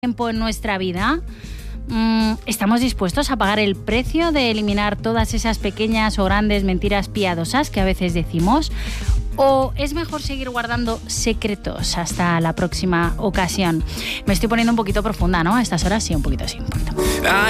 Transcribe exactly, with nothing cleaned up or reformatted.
tiempo en nuestra vida, ¿estamos dispuestos a pagar el precio de eliminar todas esas pequeñas o grandes mentiras piadosas que a veces decimos? ¿O es mejor seguir guardando secretos hasta la próxima ocasión? Me estoy poniendo un poquito profunda, ¿no? A estas horas sí, un poquito sí, un poquito.